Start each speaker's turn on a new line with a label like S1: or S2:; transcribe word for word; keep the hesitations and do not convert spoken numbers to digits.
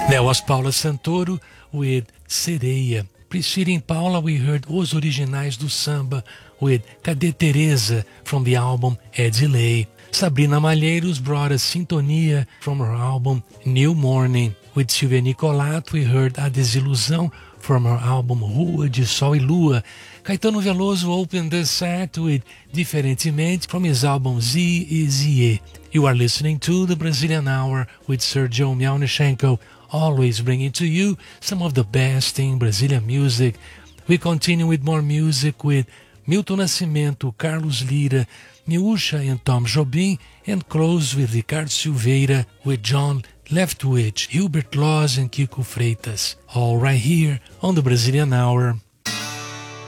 S1: That was Paula Santoro with Sereia. Preceding Paula, we heard Os Originais do Samba with Cadê Teresa from the album É de Lei. Sabrina Malheiros brought us Sintonia from her album New Morning. With Silvia Nicolato, we heard A Desilusão from her album Rua de Sol e Lua. Caetano Veloso opened the set with Diferentemente from his album Z e Z. You are listening to the Brazilian Hour with Sergio Miaunichenko, always bringing to you some of the best in Brazilian music. We continue with more music with Milton Nascimento, Carlos Lira, Miúcha and Tom Jobim, and close with Ricardo Silveira with John Leftwich, Hubert Laws and Kiko Freitas. All right here on the Brazilian Hour.